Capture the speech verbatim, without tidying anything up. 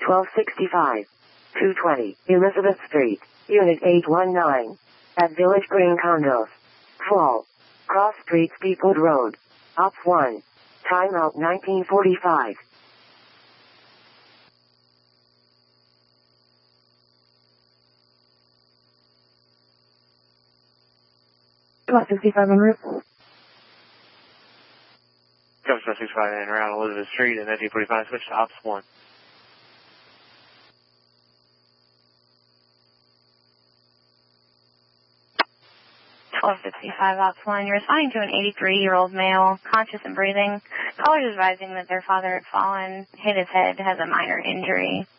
twelve sixty-five, two twenty, Elizabeth Street, Unit eight one nine. At Village Green Condos. Fall. Cross Street Speedwood Road. Op one. Timeout nineteen forty-five. twelve sixty-five en route. twelve sixty-five and around Elizabeth Street and nineteen forty-five, switch to Ops one. twelve sixty-five Ops one, you're responding to an eighty-three-year-old male, conscious and breathing. Callers advising that their father had fallen, hit his head, has a minor injury.